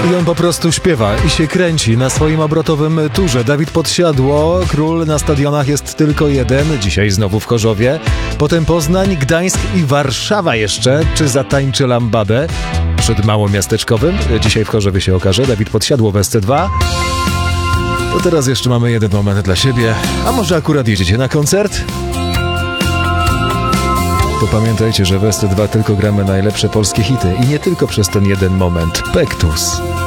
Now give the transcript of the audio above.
I on po prostu śpiewa i się kręci na swoim obrotowym turze. Dawid Podsiadło, król na stadionach jest tylko jeden, dzisiaj znowu w Chorzowie. Potem Poznań, Gdańsk i Warszawa jeszcze. Czy zatańczy lambadę przed małomiasteczkowym? Dzisiaj w Chorzowie się okaże. Dawid Podsiadło w SC2. To teraz jeszcze mamy jeden moment dla siebie. A może akurat jedziecie na koncert? To pamiętajcie, że w SC2 tylko gramy najlepsze polskie hity i nie tylko przez ten jeden moment. Pektus.